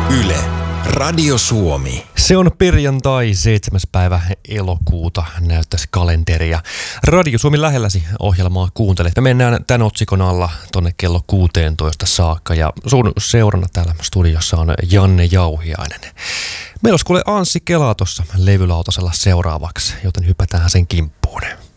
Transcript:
Yle, Radio Suomi. Se on perjantai 7. päivä elokuuta, näyttäisi kalenteria. Radio Suomi lähelläsi -ohjelmaa kuuntelet. Me mennään tämän otsikon alla tonne kello 16 saakka ja sun seurana täällä studiossa on Janne Jauhiainen. Meillä olisi kuule Anssi Kela tuossa levylautasella seuraavaksi, joten hypätään sen kimppuun.